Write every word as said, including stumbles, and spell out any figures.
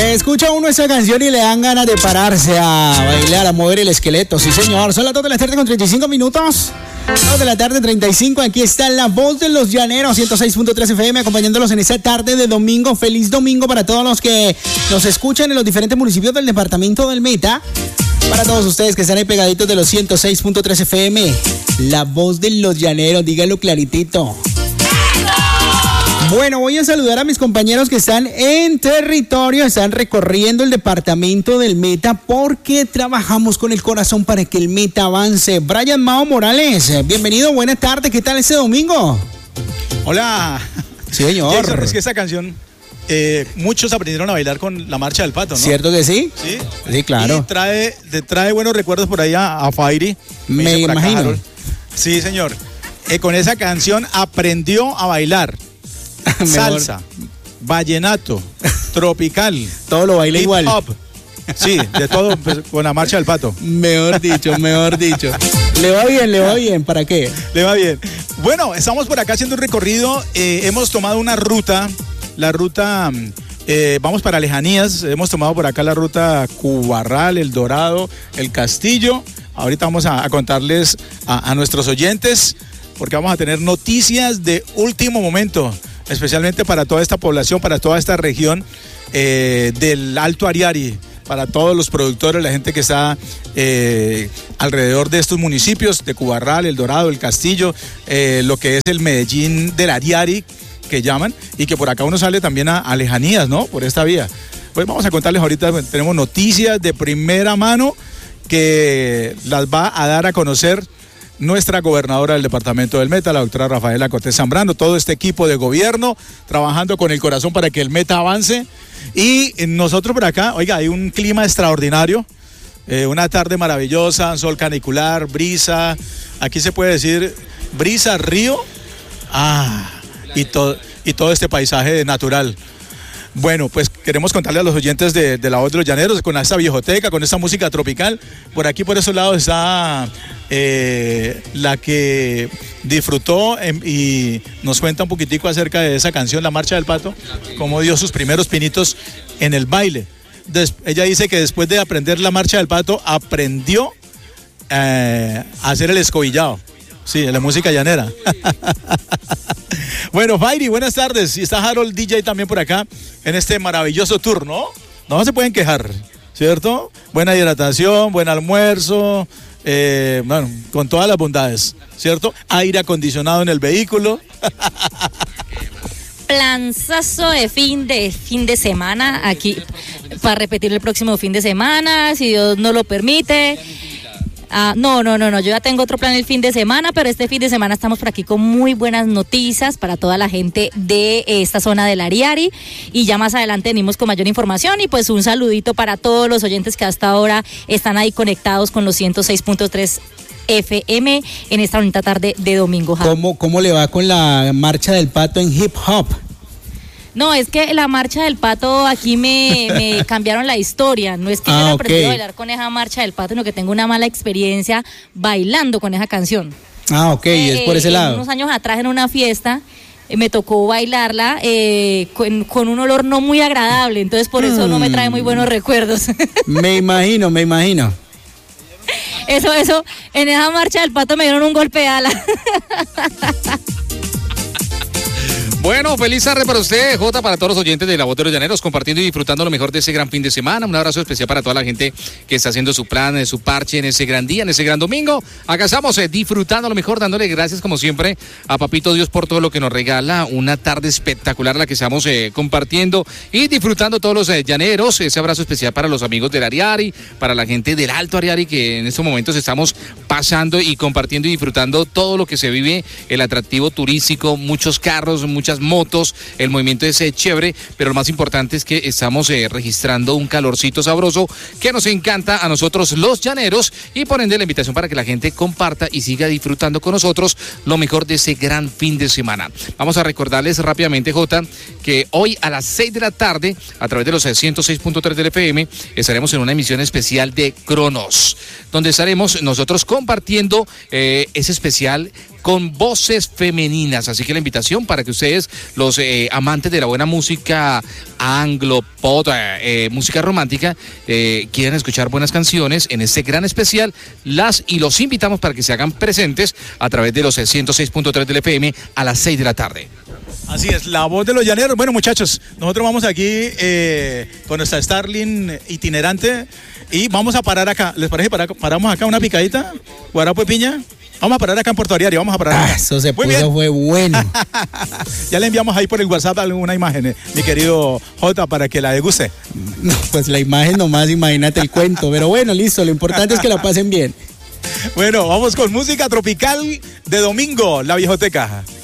Escucha uno esa canción y le dan ganas de pararse a bailar, a mover el esqueleto. Sí, señor. Son las dos de la tarde con treinta y cinco minutos. dos de la tarde, treinta y cinco. Aquí está la voz de los llaneros, ciento seis punto tres F M, acompañándolos en esta tarde de domingo. Feliz domingo para todos los que nos escuchan en los diferentes municipios del departamento del Meta. Para todos ustedes que están ahí pegaditos de los ciento seis punto tres F M. La voz de los llaneros, díganlo claritito. Bueno, voy a saludar a mis compañeros que están en territorio, están recorriendo el departamento del Meta porque trabajamos con el corazón para que el Meta avance. Brian Mao Morales, bienvenido, buenas tardes, ¿qué tal este domingo? Hola. Sí, señor. Jason, es que esta canción, eh, muchos aprendieron a bailar con la marcha del pato, ¿no? ¿Cierto que sí? Sí. Sí, claro. Y trae, te trae buenos recuerdos por ahí a, a Fairy. Me, me imagino. Acá, sí, señor. Eh, con esa canción aprendió a bailar. Salsa, vallenato, tropical. Todo lo baila igual. Hop. Sí, de todo pues, con la marcha del pato. Mejor dicho, mejor dicho. Le va bien, le va bien, ¿para qué? Le va bien. Bueno, estamos por acá haciendo un recorrido. Eh, hemos tomado una ruta, la ruta, eh, vamos para Lejanías. Hemos tomado por acá la ruta Cubarral, El Dorado, El Castillo. Ahorita vamos a, a contarles a, a nuestros oyentes, porque vamos a tener noticias de último momento, especialmente para toda esta población, para toda esta región eh, del Alto Ariari, para todos los productores, la gente que está eh, alrededor de estos municipios, de Cubarral, El Dorado, El Castillo, eh, lo que es el Medellín del Ariari, que llaman, y que por acá uno sale también a, a Lejanías, ¿no? Por esta vía. Pues vamos a contarles ahorita, tenemos noticias de primera mano que las va a dar a conocer nuestra gobernadora del departamento del Meta, la doctora Rafaela Cortés Zambrano, todo este equipo de gobierno trabajando con el corazón para que el Meta avance. Y nosotros por acá, oiga, hay un clima extraordinario, eh, una tarde maravillosa, sol canicular, brisa, aquí se puede decir brisa, río, ah, y, to- y todo este paisaje natural. Bueno, pues queremos contarle a los oyentes de, de La Voz de los Llaneros, con esta viejoteca, con esta música tropical. Por aquí, por esos lados, está eh, la que disfrutó eh, y nos cuenta un poquitico acerca de esa canción, La Marcha del Pato, cómo dio sus primeros pinitos en el baile. Des- ella dice que después de aprender La Marcha del Pato, aprendió eh, a hacer el escobillado. Sí, la música llanera. Bueno, Fairy, buenas tardes. Y está Harold D J también por acá en este maravilloso tour, ¿no? No se pueden quejar, ¿cierto? Buena hidratación, buen almuerzo, eh, bueno, con todas las bondades, ¿cierto? Aire acondicionado en el vehículo. Planzazo de fin de fin de semana aquí para repetir el próximo fin de semana, si Dios no lo permite. Ah, no, no, no, no, yo ya tengo otro plan el fin de semana, pero este fin de semana estamos por aquí con muy buenas noticias para toda la gente de esta zona del Ariari, y ya más adelante venimos con mayor información. Y pues un saludito para todos los oyentes que hasta ahora están ahí conectados con los ciento seis punto tres F M en esta bonita tarde de domingo. ¿Cómo, ¿Cómo le va con la marcha del pato en hip hop? No, es que la marcha del pato aquí me, me cambiaron la historia. No es que ah, yo haya okay. aprendido a bailar con esa marcha del pato, sino que tengo una mala experiencia bailando con esa canción. Ah, ok, eh, es por ese eh, lado. Unos años atrás en una fiesta eh, me tocó bailarla eh, con, con un olor no muy agradable, entonces por eso mm. no me trae muy buenos recuerdos. Me imagino, me imagino. Eso, eso, en esa marcha del pato me dieron un golpe de ala. Bueno, feliz tarde para usted, Jota, para todos los oyentes de La Voz de los Llaneros, compartiendo y disfrutando lo mejor de ese gran fin de semana. Un abrazo especial para toda la gente que está haciendo su plan, su parche en ese gran día, en ese gran domingo. Acá estamos eh, disfrutando lo mejor, dándole gracias como siempre a Papito Dios por todo lo que nos regala. Una tarde espectacular la que estamos eh, compartiendo y disfrutando todos los eh, llaneros. Ese abrazo especial para los amigos del Ariari, para la gente del Alto Ariari, que en estos momentos estamos pasando y compartiendo y disfrutando todo lo que se vive, el atractivo turístico, muchos carros, muchas motos, el movimiento es eh, chévere, pero lo más importante es que estamos eh, registrando un calorcito sabroso que nos encanta a nosotros los llaneros, y por ende la invitación para que la gente comparta y siga disfrutando con nosotros lo mejor de ese gran fin de semana. Vamos a recordarles rápidamente, Jota, que hoy a las seis de la tarde, a través de los ciento seis punto tres del F M, estaremos en una emisión especial de Cronos, donde estaremos nosotros compartiendo eh, ese especial con voces femeninas. Así que la invitación para que ustedes, los eh, amantes de la buena música anglo, pop, eh, música romántica, eh, quieran escuchar buenas canciones en este gran especial, las y los invitamos para que se hagan presentes a través de los ciento seis punto tres del F M a las seis de la tarde. Así es, la voz de los llaneros. Bueno, muchachos, nosotros vamos aquí eh, con nuestra Starling itinerante y vamos a parar acá. ¿Les parece? Para, paramos acá una picadita, guarapo de piña. Vamos a parar acá en Puerto Ariario, vamos a parar acá. Ah, eso se puso, fue bueno. Ya le enviamos ahí por el WhatsApp alguna imagen, eh, mi querido Jota, para que la deguste. No, pues la imagen nomás, imagínate el cuento. Pero bueno, listo, lo importante es que la pasen bien. Bueno, vamos con música tropical de domingo, la Viejoteca.